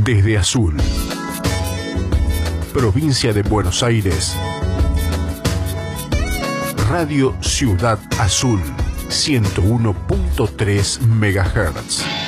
Desde Azul, provincia de Buenos Aires, Radio Ciudad Azul, 101.3 MHz.